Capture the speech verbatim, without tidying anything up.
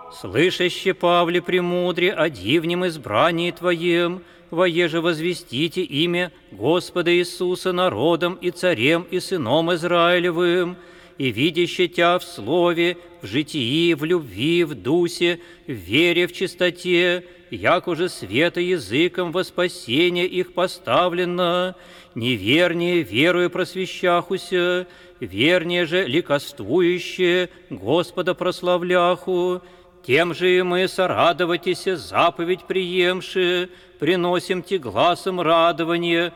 Слышаще, Павле премудре, о дивнем избрании Твоем, воеже возвестите имя Господа Иисуса народом и царем и сыном Израилевым, и видяще Тя в слове, в житии, в любви, в дусе, в вере, в чистоте, як уже света языком во спасение их поставлено, невернее верою просвещахуся, вернее же ликоствующее Господа прославляху, тем же и мы сорадоватися заповедь приемши, приносим Ти гласом радования